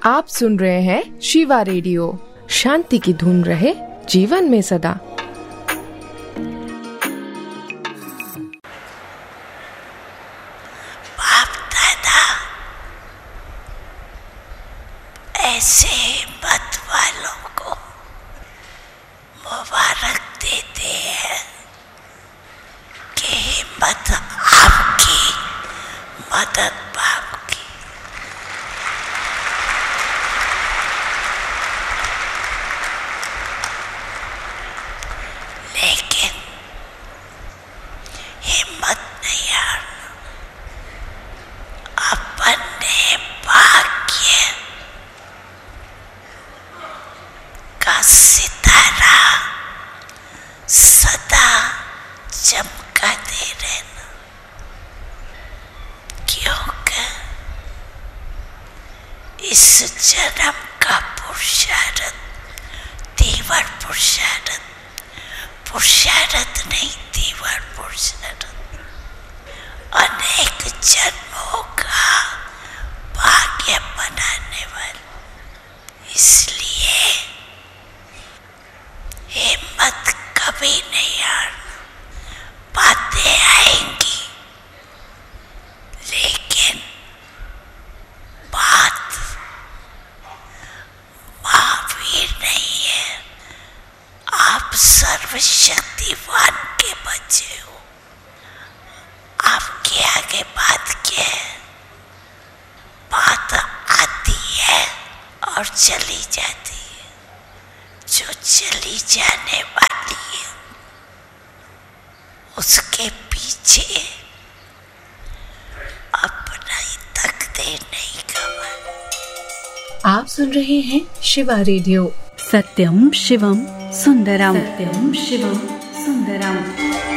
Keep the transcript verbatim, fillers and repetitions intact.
आप सुन रहे हैं शिवा रेडियो। शांति की धुन रहे जीवन में सदा। बाप दादा ऐसे हिम्मत वालों को मुबारक देते हैं कि हिम्मत आपकी, मदद बाप की। लेकिन हिम्मत नहीं हारना। अपने भाग्य का सितारा सदा चमकाते रहना, क्योंकि इस जन्म का पुरुषार्थ तीव्र पुरुषार्थ पुरुषार्थ नहीं तीव्र पुरुषार्थ अनेक जन्मों का भाग्य बनाने वाला। इसलिए हिम्मत कभी नहीं हारना। बातें आएंगी लेकिन बात महावीर नहीं है। आप सर्वशक्तिवान के बच्चे हो। आपके आगे बात क्या है? बात आती है और चली जाती है। जो चली जाने वाली है उसके पीछे अपना ही तकदीर नहीं गवाना। आप सुन रहे हैं शिवा रेडियो। सत्यम शिवम सुंदरम। सत्यम शिवम सुंदरम।